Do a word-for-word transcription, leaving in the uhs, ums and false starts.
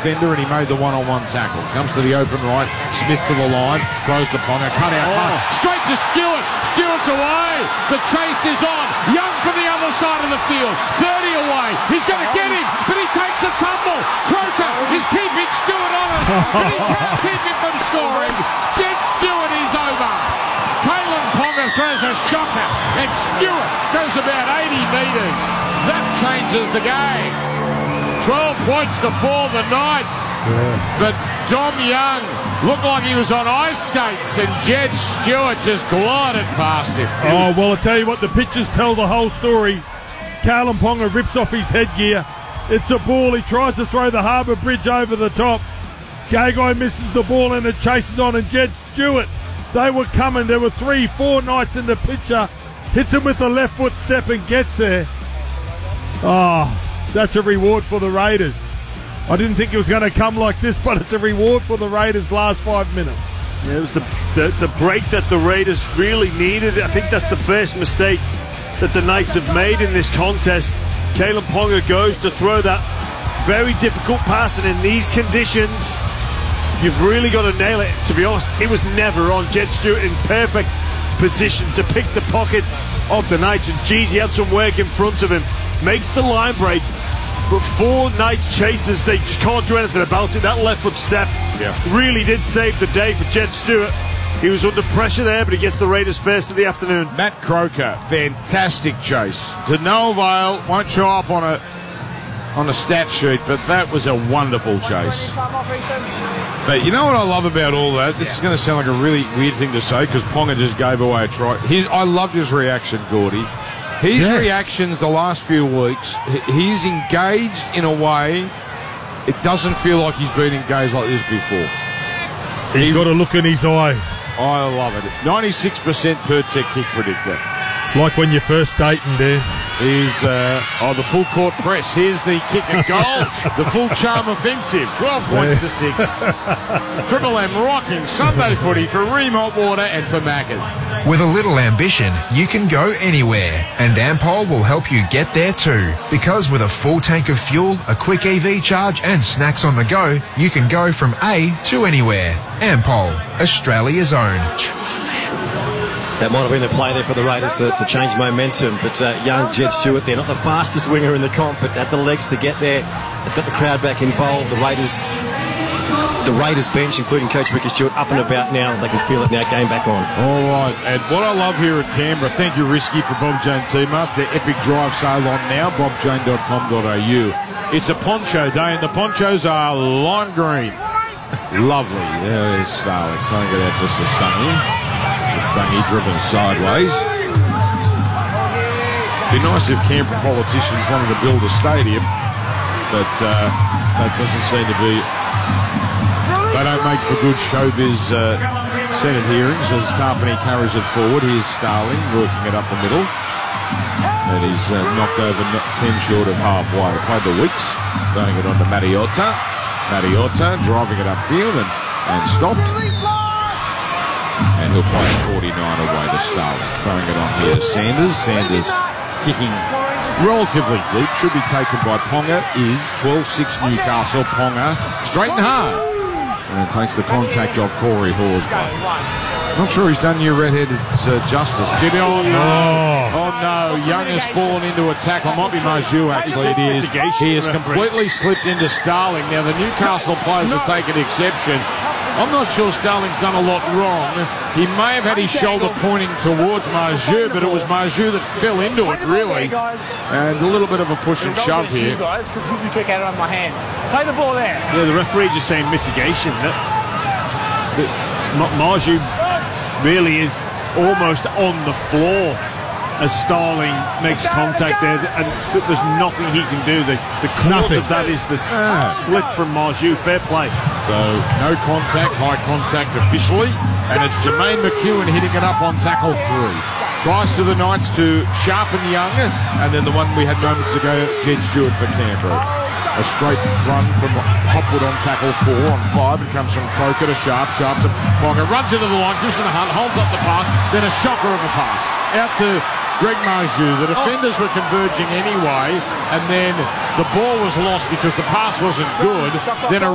defender, and he made the one-on-one tackle. Comes to the open right, Smith to the line, throws to Ponga, cut out, oh. straight to Stewart. Stewart's away. The chase is on. Young from the other side of the field, thirty away. He's going to get him, but he takes a tumble. Croker is keeping Stewart on it, but he can't keep him from scoring. Jed Stewart is over. Kalyn Ponga throws a shocker, and Stewart goes about eighty metres. That changes the game. twelve points to four the Knights. Yeah. But Dom Young looked like he was on ice skates, and Jed Stewart just glided past him. It oh, well, I tell you what, the pictures tell the whole story. Kalyn Ponga rips off his headgear. It's a ball. He tries to throw the Harbour Bridge over the top. Gagai misses the ball, and it chases on, and Jed Stewart, they were coming. There were three, four Knights in the picture. Hits him with the left foot step and gets there. Oh, that's a reward for the Raiders. I didn't think it was going to come like this, but it's a reward for the Raiders last five minutes. Yeah, it was the, the, the break that the Raiders really needed. I think that's the first mistake that the Knights have made in this contest. Kalyn Ponga goes to throw that very difficult pass, and in these conditions, you've really got to nail it. To be honest, it was never on. Jed Stewart in perfect position to pick the pockets of the Knights, and geez, he had some work in front of him. Makes the line break, but four Knights chasers, they just can't do anything about it. That left foot step yeah. really did save the day for Jed Stewart. He was under pressure there, but he gets the Raiders first of the afternoon. Matt Croker, fantastic chase. To no avail, won't show up on a on a stat sheet, but that was a wonderful chase. But you know what I love about all that? This is going to sound like a really weird thing to say, because Ponga just gave away a try. His, I loved his reaction, Gordy. His yes. reactions the last few weeks, he's engaged in a way it doesn't feel like he's been engaged like this before. He's he, got a look in his eye. I love it. ninety-six percent per tech kick predictor. Like when you're first dating, there. He's, uh, oh, the full court press. Here's the kick and goal. The full charm offensive. twelve points to six. Triple M rocking Sunday footy for Remalt Water and for Maccas. With a little ambition, you can go anywhere, and Ampol will help you get there too. Because with a full tank of fuel, a quick E V charge and snacks on the go, you can go from A to anywhere. Ampol, Australia's own. That might have been the play there for the Raiders to, to change momentum, but uh, young Jed Stewart there, not the fastest winger in the comp, but had the legs to get there. It's got the crowd back involved. The Raiders the Raiders bench, including Coach Ricky Stewart, up and about now. They can feel it now, game back on. All right, and what I love here at Canberra, thank you, Risky, for Bob Jane T-Marts. Their Epic Drive sale on now, bob jane dot com dot a u. It's a poncho day, and the ponchos are lime green. Lovely. There's Starling trying to get out for Sasangi. Sasangi driven sideways. Be nice if Canberra politicians wanted to build a stadium, but uh, that doesn't seem to be. They don't make for good showbiz uh, Senate hearings as Tarpany carries it forward. Here's Starling working it up the middle, and he's uh, knocked over ten short of halfway. Played the Weeks, throwing it on to Matiotta. Matiotta driving it upfield and, and stopped. And he'll play forty-nine away to Starling. Throwing it on here to Sanders. Sanders kicking relatively deep. Should be taken by Ponga. Is twelve six Newcastle. Ponga straight and hard. And takes the contact off Corey Horsburgh. Not sure he's done you redheaded uh, justice. Jimmy, oh no. Oh no. Young has fallen into a tackle. Might be Marju actually. It is. He has completely slipped into Starling. Now the Newcastle players are taking exception. I'm not sure Starling's done a lot wrong. He may have had his shoulder pointing towards Marju, but it was Marju that fell into it, really. And a little bit of a push and shove here. Guys, because you took out on my hands. Play the ball there. Yeah, the referee just saying mitigation. That, that Marju really is almost on the floor as Starling makes contact there, and there's nothing he can do. The, the cause of that is the ah. slip from Marju. Fair play. So no contact, high contact officially, and it's Jermaine McEwen hitting it up on tackle three. Tries to the Knights to sharpen Young, and then the one we had moments ago, Jed Stewart for Canberra. A straight run from Hopwood on tackle four. On five, it comes from Croker to Sharp. Sharp to Ponga. Runs into the line, gives it a hunt, holds up the pass, then a shocker of a pass. Out to Greg Marju. The defenders were converging anyway, and then the ball was lost because the pass wasn't good. Then a